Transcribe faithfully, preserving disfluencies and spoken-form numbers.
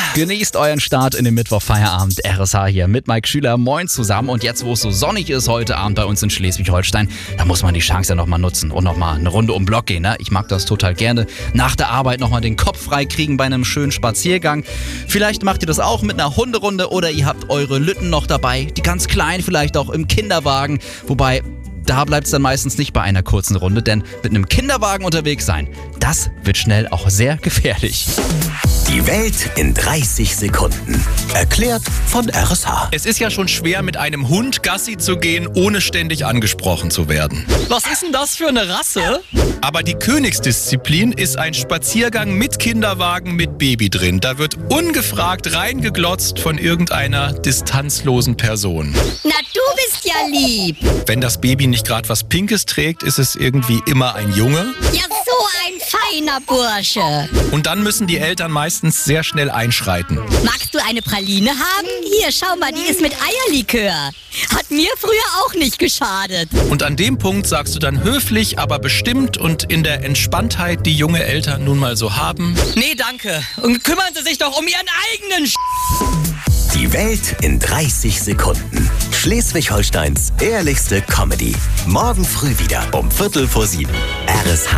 Genießt euren Start in den Mittwochfeierabend. R S H hier mit Mike Schüler. Moin zusammen. Und jetzt, wo es so sonnig ist heute Abend bei uns in Schleswig-Holstein, da muss man die Chance ja nochmal nutzen und nochmal eine Runde um den Block gehen. Ne? Ich mag das total gerne. Nach der Arbeit nochmal den Kopf frei kriegen bei einem schönen Spaziergang. Vielleicht macht ihr das auch mit einer Hunderunde oder ihr habt eure Lütten noch dabei. Die ganz kleinen vielleicht auch im Kinderwagen. Wobei... Da bleibt es dann meistens nicht bei einer kurzen Runde, denn mit einem Kinderwagen unterwegs sein, das wird schnell auch sehr gefährlich. Die Welt in dreißig Sekunden. Erklärt von R S H. Es ist ja schon schwer, mit einem Hund Gassi zu gehen, ohne ständig angesprochen zu werden. Was ist denn das für eine Rasse? Aber die Königsdisziplin ist ein Spaziergang mit Kinderwagen mit Baby drin. Da wird ungefragt reingeglotzt von irgendeiner distanzlosen Person. Na, du bist ja lieb. Wenn das Baby nicht gerade was Pinkes trägt, ist es irgendwie immer ein Junge. Ja, so ein feiner Bursche. Und dann müssen die Eltern meistens sehr schnell einschreiten. Magst du eine Praline haben? Hier, schau mal, die ist mit Eierlikör. Hat mir früher auch nicht geschadet. Und an dem Punkt sagst du dann höflich, aber bestimmt und in der Entspanntheit, die junge Eltern nun mal so haben: Nee, danke. Und kümmern Sie sich doch um Ihren eigenen Sch... Die Welt in dreißig Sekunden. Schleswig-Holsteins ehrlichste Comedy. Morgen früh wieder um Viertel vor sieben. R S H.